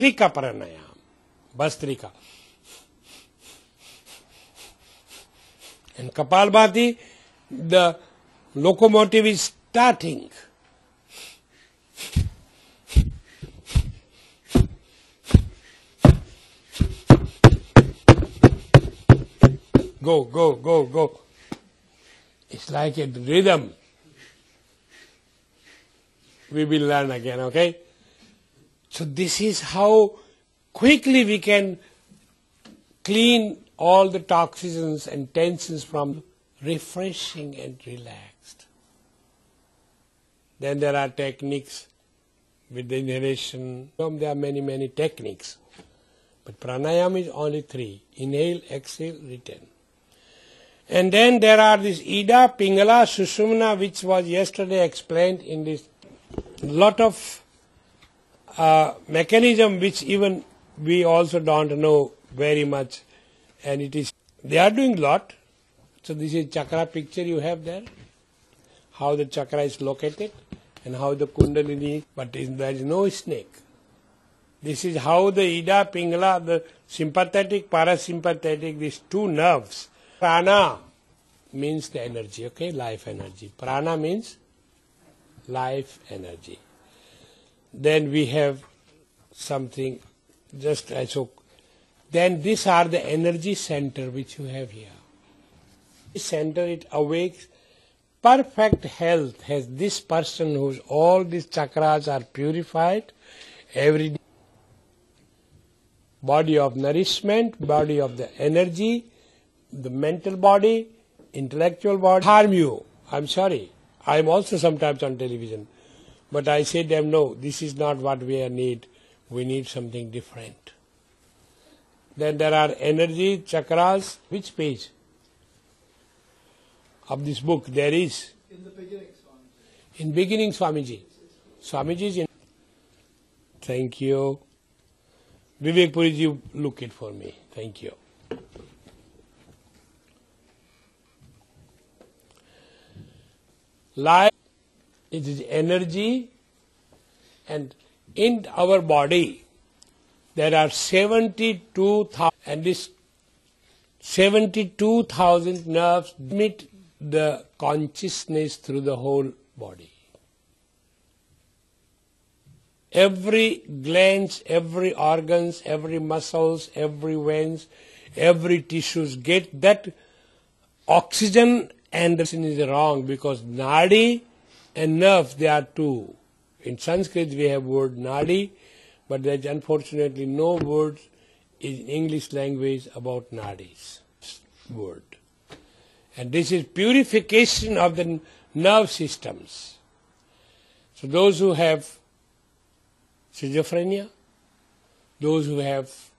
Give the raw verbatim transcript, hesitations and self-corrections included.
Trika pranayam, Bhastrika. And Kapalbhati, the locomotive is starting. Go, go, go, go. It's like a rhythm. We will learn again, okay? So this is how quickly we can clean all the toxins and tensions from refreshing and relaxed. Then there are techniques with the inhalation. There are many, many techniques. But pranayama is only three. Inhale, exhale, retain. And then there are this Ida, Pingala, Sushumna, which was yesterday explained in this lot of uh, mechanism which even we also don't know very much. And it is, they are doing lot. So this is chakra picture you have there. How the chakra is located and how the kundalini, but there is no snake. This is how the Ida, Pingala, the sympathetic, parasympathetic, these two nerves. Prana means the energy, okay, life energy. Prana means life energy. Then we have something just as so. Then these are the energy center which you have here. This center, it awakes. Perfect health has this person whose all these chakras are purified every day. Body of nourishment, body of the energy, the mental body, intellectual body. Harm you. I'm sorry. I'm also sometimes on television. But I say to them, no, this is not what we need. We need something different. Then there are energy chakras. Which page of this book there is? In the beginning, Swamiji. In beginning, Swamiji. Swamiji is in. Thank you. Vivek Puri ji, look it for me. Thank you. Life, it is energy, and in our body there are seventy-two thousand, and this seventy-two thousand nerves emit the consciousness through the whole body. Every glands, every organs, every muscles, every veins, every tissues get that oxygen, and the thing is wrong because nadi and nerve, they are two. In Sanskrit we have word nadi, but there is unfortunately no word in English language about nadis. Word. And this is purification of the nerve systems. So those who have schizophrenia, those who have